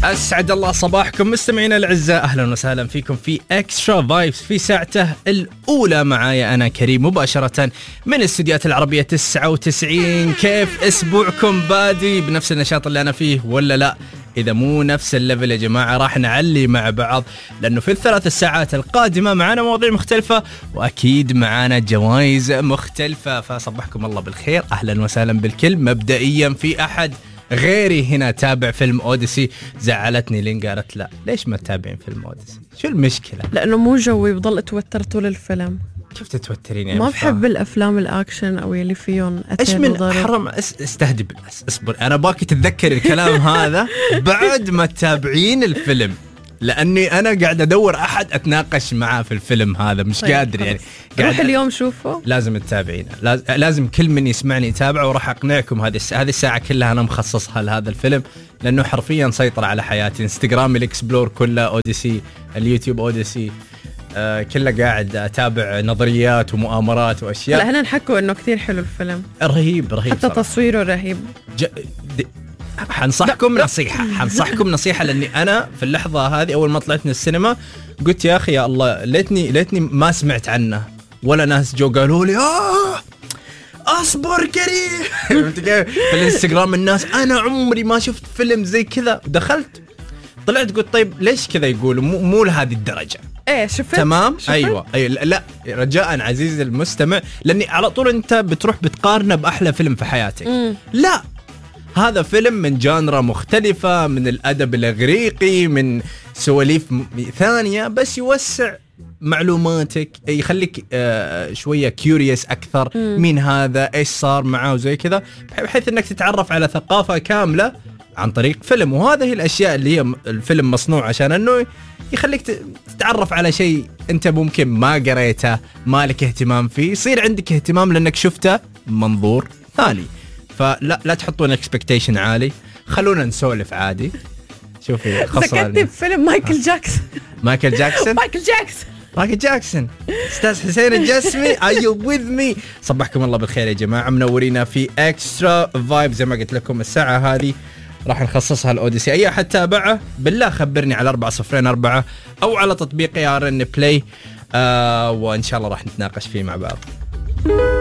أسعد الله صباحكم مستمعينا الأعزاء، أهلا وسهلا فيكم في إكسترا فايبس في ساعته الأولى. معايا أنا كريم مباشرة من الاستديوهات العربية 99. كيف أسبوعكم بادي؟ بنفس النشاط اللي أنا فيه ولا لا؟ إذا مو نفس الليفل يا جماعة راح نعلي مع بعض، لأنه في الثلاث الساعات القادمة معنا مواضيع مختلفة وأكيد معنا جوائز مختلفة. فصبحكم الله بالخير، أهلا وسهلا بالكل. مبدئيا في أحد غيري هنا تابع فيلم أوديسي؟ زعلتني لين قالت لا ليش ما تتابعين فيلم أوديسي؟ شو المشكلة؟ لأنه مو جوي، بضل اتوتر طول الفيلم. كيف تتوترين يعني؟ ما بحب الأفلام الأكشن أو اللي فيهم إيش من حرم استهدي اصبر، أنا باكي تتذكر الكلام هذا بعد ما تتابعين الفيلم، لأني أنا قاعد أدور أحد أتناقش معاه في الفيلم هذا، مش طيب قادر يعني. روح اليوم شوفه. لازم تتابعينه، لازم كل من يسمعني يتابعه، وراح أقنعكم. هذه الساعة كلها أنا مخصصها لهذا الفيلم، لأنه حرفيا سيطر على حياتي. انستغرام الإكسبلور كله أوديسي، اليوتيوب أوديسي، كله قاعد أتابع نظريات ومؤامرات وأشياء. لا هنا نحكوا إنه كتير حلو الفيلم، رهيب حتى صراحة. تصويره رهيب. حنصحكم نصيحة لأني أنا في اللحظة هذه أول ما طلعت من السينما قلت يا أخي يا الله ليتني ما سمعت عنه، ولا ناس جو قالوا لي أصبر كريم في الانستغرام الناس أنا عمري ما شفت فيلم زي كذا. دخلت طلعت قلت طيب ليش كذا يقولوا؟ مو لهذه الدرجة. ايه شفت تمام شفت؟ أيوة لا رجاء عزيزي المستمع، لأني على طول أنت بتروح بتقارنه بأحلى فيلم في حياتك. لا، هذا فيلم من جانرا مختلفة، من الأدب الإغريقي، من سواليف ثانية، بس يوسع معلوماتك، يخليك شوية كيوريوس أكثر. مين هذا؟ إيش صار معاه؟ وزي كذا، بحيث أنك تتعرف على ثقافة كاملة عن طريق فيلم. وهذا هي الأشياء اللي هي الفيلم مصنوع عشان أنه يخليك تتعرف على شيء أنت ممكن ما قريته، مالك اهتمام فيه، يصير عندك اهتمام لأنك شفته منظور ثاني. فلا تحطون اكسبكتيشن عالي، خلونا نسولف عادي. شوفي ذكرتني بفيلم مايكل جاكسون استاذ حسين الجسمي. Are you with me؟ صبحكم الله بالخير يا جماعة، منورينا في اكسترا فايب. زي ما قلت لكم الساعة هذه راح نخصصها الأوديسي. أي أحد تابعه بالله خبرني على 4004 أو على تطبيق ARN Play، وإن شاء الله راح نتناقش فيه مع بعض.